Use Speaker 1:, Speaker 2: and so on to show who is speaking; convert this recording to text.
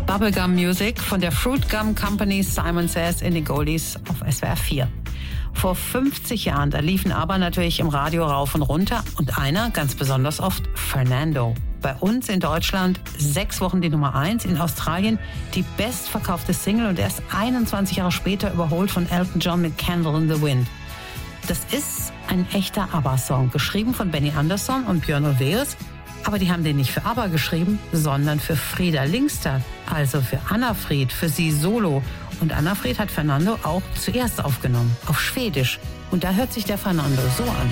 Speaker 1: Bubblegum Music von der Fruit Gum Company, Simon Says in the Goldies auf SWR 4. Vor 50 Jahren, da liefen aber natürlich im Radio rauf und runter und einer ganz besonders oft, Fernando. Bei uns in Deutschland 6 Wochen die Nummer 1, in Australien die bestverkaufte Single und erst 21 Jahre später überholt von Elton John mit Candle in the Wind. Das ist ein echter ABBA-Song, geschrieben von Benny Andersson und Björn Ulvaeus. Aber die haben den nicht für ABBA geschrieben, sondern für Frieda Lyngstad, also für Anna-Frid, für sie solo. Und Anna-Frid hat Fernando auch zuerst aufgenommen, auf Schwedisch. Und da hört sich der Fernando so an.